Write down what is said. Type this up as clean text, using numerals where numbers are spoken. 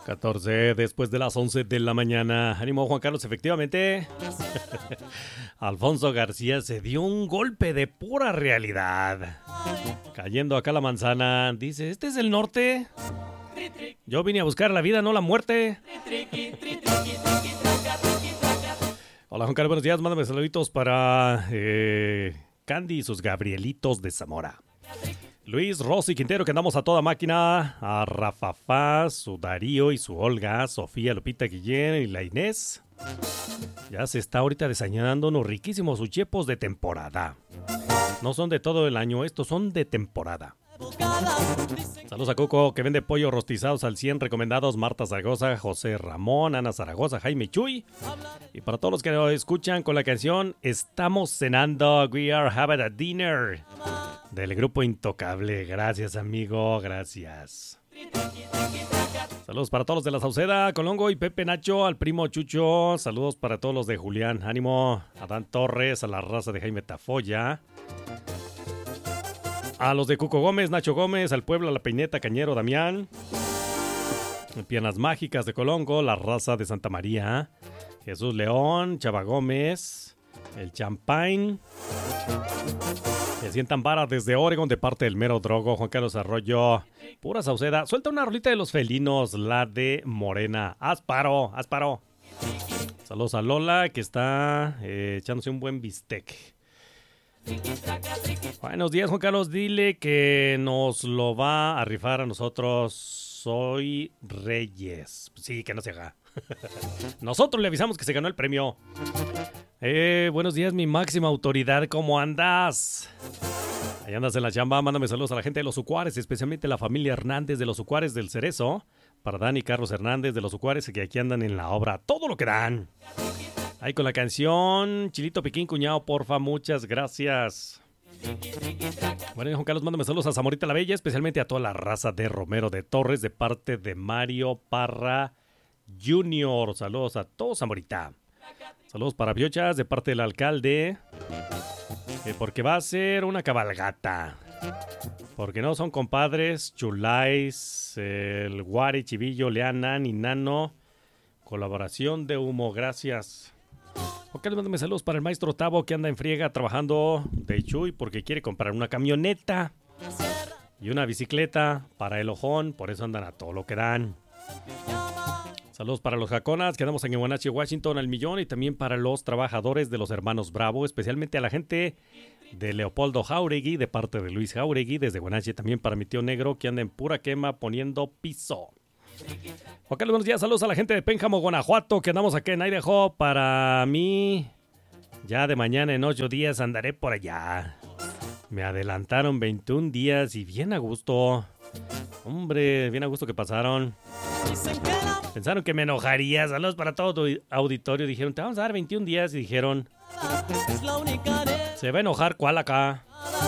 14 después de las 11 de la mañana. Ánimo, Juan Carlos, efectivamente. Alfonso García se dio un golpe de pura realidad. Cayendo acá la manzana. Dice, ¿este es el norte? Yo vine a buscar la vida, no la muerte. Hola, Juan Carlos, buenos días. Mándame saluditos para Candy y sus Gabrielitos de Zamora. Luis, Rosy, Quintero, que andamos a toda máquina. A Rafa Faz, su Darío y su Olga. Sofía, Lupita, Guillén y la Inés. Ya se está ahorita desayunando unos riquísimos uchepos de temporada. No son de todo el año, estos son de temporada. Saludos a Coco, que vende pollo rostizados al 100, recomendados. Marta Zaragoza, José Ramón, Ana Zaragoza, Jaime Chuy. Y para todos los que nos escuchan con la canción Estamos cenando, We Are Having a Dinner, del grupo Intocable. Gracias, amigo, gracias. Saludos para todos los de la Sauceda, Colongo y Pepe Nacho, al primo Chucho. Saludos para todos los de Julián, ánimo. A Dan Torres, a la raza de Jaime Tafoya. A los de Cuco Gómez, Nacho Gómez, al pueblo, a la Peineta, Cañero, Damián. Piernas Mágicas de Colongo, la raza de Santa María. Jesús León, Chava Gómez, el Champagne. Se sientan vara desde Oregon de parte del Mero Drogo, Juan Carlos Arroyo. Pura Sauceda. Suelta una rolita de los felinos, la de Morena. Asparo, Asparo. Saludos a Lola, que está echándose un buen bistec. Buenos días, Juan Carlos. Dile que nos lo va a rifar a nosotros. Soy Reyes. Sí, que no se haga. Nosotros le avisamos que se ganó el premio. Buenos días, mi máxima autoridad. ¿Cómo andas? Ahí andas en la chamba. Mándame saludos a la gente de Los Ucuares, especialmente la familia Hernández de Los Ucuares del Cerezo. Para Dani y Carlos Hernández de Los Ucuares, que aquí andan en la obra. Todo lo que dan. Ahí con la canción Chilito Piquín, cuñado, porfa, muchas gracias. Bueno, Juan Carlos, mándame saludos a Zamorita la Bella, especialmente a toda la raza de Romero de Torres, de parte de Mario Parra Jr. Saludos a todos, Zamorita. Saludos para Piochas, de parte del alcalde, porque va a ser una cabalgata. Porque no son compadres, Chulais, el Guari, Chivillo, Leana, Ninano. Colaboración de humo, gracias. Ok, les mando saludos para el maestro Tavo, que anda en friega trabajando de Chuy porque quiere comprar una camioneta y una bicicleta para el ojón, por eso andan a todo lo que dan. Saludos para los jaconas que andamos en Iguanache, Washington, al millón, y también para los trabajadores de los hermanos Bravo, especialmente a la gente de Leopoldo Jauregui, de parte de Luis Jauregui, desde Iguanache, también para mi tío negro que anda en pura quema poniendo piso. Ok, buenos días, saludos a la gente de Pénjamo, Guanajuato, que andamos aquí en Idaho. Para mí, ya de mañana en 8 días andaré por allá. Me adelantaron 21 días y bien a gusto. Hombre, bien a gusto que pasaron. Pensaron que me enojaría. Saludos para todo tu auditorio. Dijeron, te vamos a dar 21 días. Y dijeron, se va a enojar, ¿cuál acá?